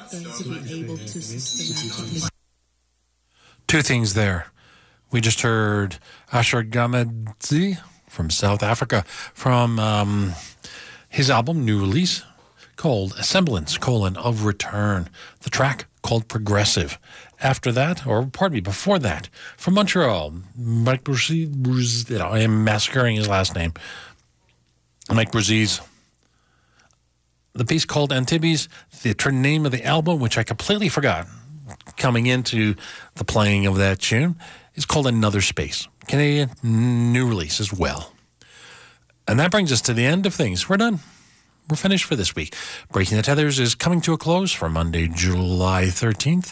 to be able to systematically. Two things there. We just heard Asher Gamadzi from South Africa from his album, new release, called A Semblance, of Return. The track called Progressive. After that, or pardon me, before that, from Montreal, Mike Brzee, I am massacring his last name, Mike Brzee's. The piece called Antibes, the name of the album, which I completely forgot, coming into the playing of that tune, is called Another Space. Canadian new release as well. And that brings us to the end of things. We're done. We're finished for this week. Breaking the Tethers is coming to a close for Monday, July 13th,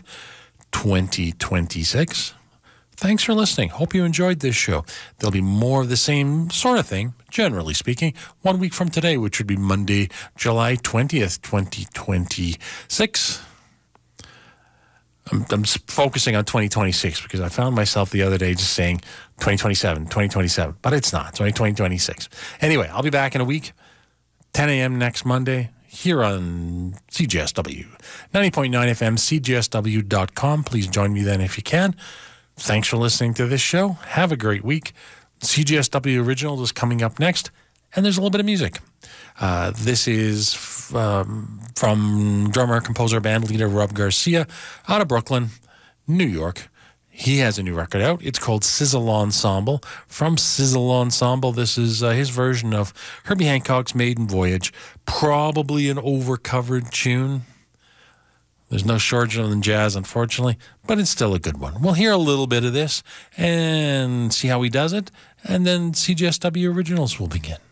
2026. Thanks for listening. Hope you enjoyed this show. There'll be more of the same sort of thing, generally speaking, 1 week from today, which would be Monday, July 20th, 2026. I'm focusing on 2026 because I found myself the other day just saying 2027, but it's not. It's only 2026. Anyway, I'll be back in a week, 10 a.m. next Monday, here on CJSW. 90.9 FM, CJSW.com. Please join me then if you can. Thanks for listening to this show. Have a great week. CJSW Original is coming up next, and there's a little bit of music. This is from drummer, composer, band leader Rob Garcia out of Brooklyn, New York. He has a new record out. It's called Sizzle Ensemble. From Sizzle Ensemble, this is his version of Herbie Hancock's Maiden Voyage. Probably an over-covered tune. There's no shortage than jazz, unfortunately, but it's still a good one. We'll hear a little bit of this and see how he does it, and then CJSW Originals will begin.